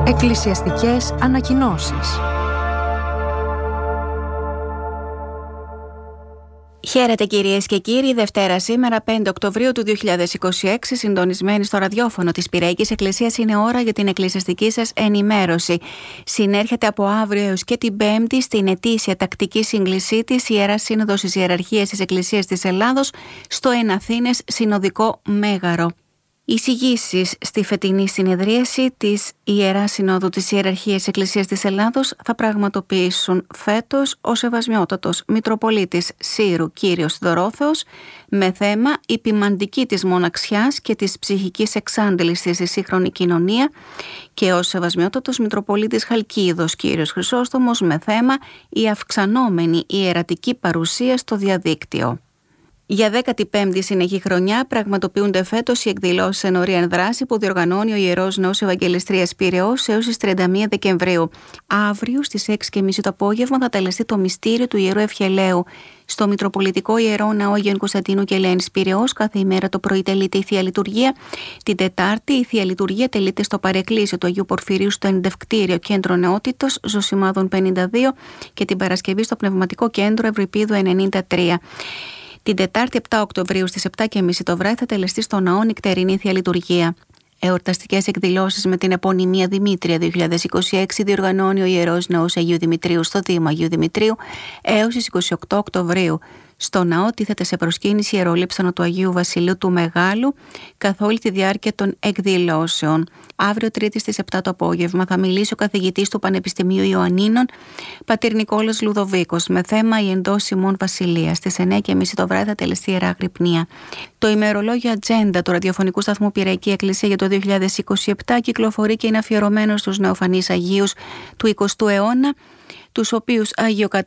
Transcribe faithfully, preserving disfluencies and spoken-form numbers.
Εκκλησιαστικές ανακοινώσεις. Χαίρετε κυρίες και κύριοι, Δευτέρα σήμερα πέντε Οκτωβρίου του δύο χιλιάδες είκοσι έξι, συντονισμένοι στο ραδιόφωνο της Πειραϊκής Εκκλησίας, είναι ώρα για την εκκλησιαστική σας ενημέρωση. Συνέρχεται από αύριο έως και την Πέμπτη στην ετήσια τακτική σύγκλησή της Ιεράς Σύνοδος της Ιεραρχίας της Εκκλησίας της Ελλάδος στο Εν Αθήνες Συνοδικό Μέγαρο. Εισηγήσεις στη φετινή συνεδρίαση της Ιεράς Συνόδου της Ιεραρχίας Εκκλησίας της Ελλάδος θα πραγματοποιήσουν φέτος ο Σεβασμιότατος Μητροπολίτης Σύρου Κύριος Δωρόθεος με θέμα «Η ποιμαντική της μοναξιάς και της ψυχικής εξάντλησης στη σύγχρονη κοινωνία» και ο Σεβασμιότατος Μητροπολίτης Χαλκίδος Κύριος Χρυσόστομος με θέμα «Η αυξανόμενη ιερατική παρουσία στο διαδίκτυο». Για δέκατη πέμπτη συνεχή χρονιά πραγματοποιούνται φέτος οι εκδηλώσεις εν ορία εν δράση που διοργανώνει ο Ιερός Ναός Ευαγγελιστρίας Πειραιώς έως τις τριάντα μία Δεκεμβρίου. Αύριο στις έξι και μισή το απόγευμα θα τελεστεί το μυστήριο του Ιερού Ευχελαίου. Στο Μητροπολιτικό Ιερό Ναό Αγίων Κωνσταντίνου και Ελένης Πειραιώς κάθε ημέρα το πρωί τελείται η Θεία Λειτουργία. Την Τετάρτη η Θεία Λειτουργία τελείται στο παρεκκλήσιο του Αγίου Πορφυρίου στο Ενδευκτήριο Κέντρο Νεότητος Ζωσιμάδων πενήντα δύο και την Παρασκευή στο Πνευματικό Κέντρο Ευρυπίδου ενενήντα τρία. Την Τετάρτη επτά Οκτωβρίου στις επτά και μισή το βράδυ θα τελεστεί στο Ναό νυχτερινή Θεία Λειτουργία. Εορταστικές εκδηλώσεις με την επωνυμία Δημήτρια δύο χιλιάδες είκοσι έξι διοργανώνει ο Ιερός Ναός Αγίου Δημητρίου στο Δήμο Αγίου Δημητρίου έως τις είκοσι οκτώ Οκτωβρίου. Στο ναό τίθεται σε προσκύνηση ιερολείψανο του Αγίου Βασιλείου του Μεγάλου καθ' όλη τη διάρκεια των εκδηλώσεων. Αύριο Τρίτη στις επτά το απόγευμα θα μιλήσει ο καθηγητής του Πανεπιστημίου Ιωαννίνων, πατήρ Νικόλας Λουδοβίκος, με θέμα «Η εντός ημών βασιλεία». Στις εννιά και μισή το βράδυ θα τελεστεί Ιερά Αγρυπνία. Το ημερολόγιο ατζέντα του ραδιοφωνικού σταθμού Πειραϊκή Εκκλησία για το δύο χιλιάδες είκοσι επτά κυκλοφορεί και είναι αφιερωμένο στους νεοφανείς Αγίους του εικοστού αιώνα, τους οποίους αγιοκατέχθη